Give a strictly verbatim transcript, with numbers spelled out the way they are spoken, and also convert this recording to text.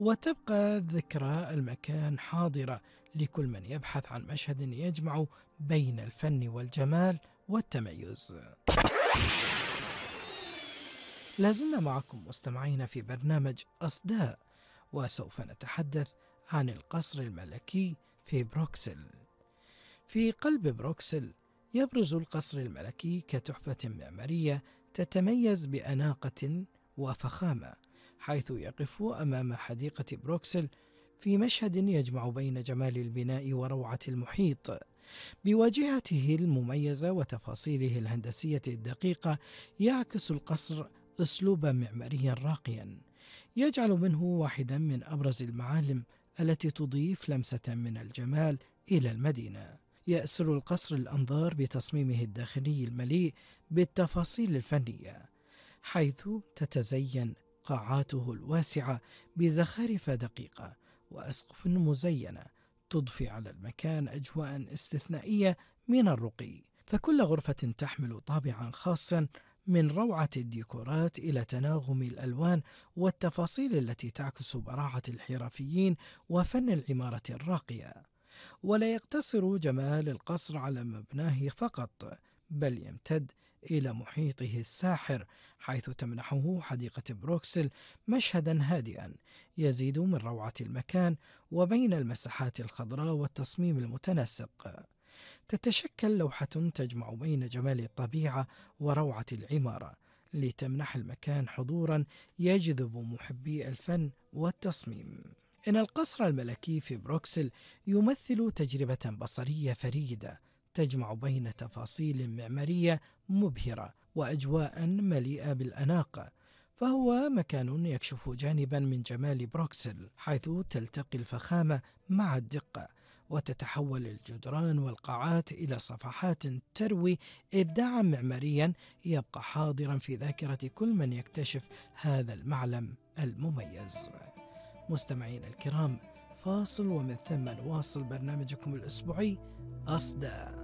وتبقى ذكرى المكان حاضرة لكل من يبحث عن مشهد يجمع بين الفن والجمال والتميز. لازلنا معكم مستمعين في برنامج أصداء، وسوف نتحدث عن القصر الملكي في بروكسل. في قلب بروكسل يبرز القصر الملكي كتحفة معمارية تتميز بأناقة وفخامة، حيث يقف أمام حديقة بروكسل في مشهد يجمع بين جمال البناء وروعة المحيط. بواجهته المميزة وتفاصيله الهندسية الدقيقة، يعكس القصر أسلوبا معماريا راقيا، يجعل منه واحدا من أبرز المعالم التي تضيف لمسة من الجمال إلى المدينة. يأسر القصر الأنظار بتصميمه الداخلي المليء بالتفاصيل الفنية، حيث تتزين قاعاته الواسعة بزخارف دقيقة وأسقف مزينة تضفي على المكان أجواء استثنائية من الرقي. فكل غرفة تحمل طابعا خاصا، من روعة الديكورات إلى تناغم الألوان والتفاصيل التي تعكس براعة الحرفيين وفن العمارة الراقية. ولا يقتصر جمال القصر على مبناه فقط، بل يمتد إلى محيطه الساحر، حيث تمنحه حديقة بروكسل مشهدا هادئا يزيد من روعة المكان. وبين المساحات الخضراء والتصميم المتناسق، تتشكل لوحة تجمع بين جمال الطبيعة وروعة العمارة، لتمنح المكان حضورا يجذب محبي الفن والتصميم. إن القصر الملكي في بروكسل يمثل تجربة بصرية فريدة تجمع بين تفاصيل معمارية مبهرة وأجواء مليئة بالأناقة. فهو مكان يكشف جانبا من جمال بروكسل، حيث تلتقي الفخامة مع الدقة، وتتحول الجدران والقاعات إلى صفحات تروي إبداعا معماريا يبقى حاضرا في ذاكرة كل من يكتشف هذا المعلم المميز. مستمعين الكرام، فاصل ومن ثم نواصل برنامجكم الأسبوعي أصداء.